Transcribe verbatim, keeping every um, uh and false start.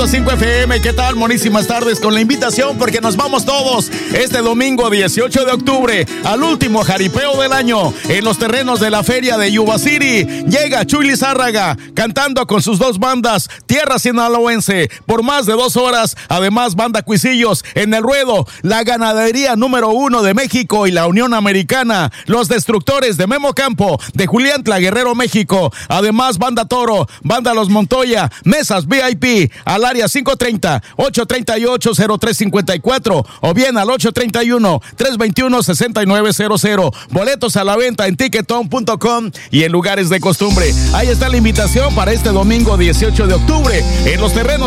punto cinco F M. ¿Qué tal? Buenísimas tardes con la invitación porque nos vamos todos este domingo dieciocho de octubre al último jaripeo del año en los terrenos de la feria de Yuba City. Llega Chuy Lizárraga cantando con sus dos bandas Tierra Sinaloense por más de dos horas. Además, banda Cuisillos en el ruedo, la ganadería número uno de México y la Unión Americana, los Destructores de Memo Campo, de Julián Tla Guerrero, México. Además, banda Toro, banda Los Montoya, mesas V I P al área cinco treinta, ocho treinta y ocho, cero tres cincuenta y cuatro o bien al ocho treinta y uno, tres veintiuno, sesenta y nueve cero cero. Boletos a la venta en ticketon punto com y en lugares de costumbre. Ahí está la invitación para este domingo dieciocho de octubre en los terrenos